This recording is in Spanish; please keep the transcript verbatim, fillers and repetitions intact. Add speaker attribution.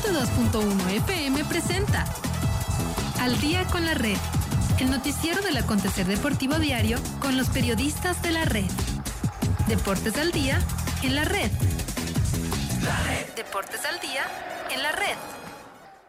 Speaker 1: ciento dos punto uno F M presenta Al Día con la Red, el noticiero del acontecer deportivo diario con los periodistas de la red. Deportes al día en la red. La red. Deportes al día en la red.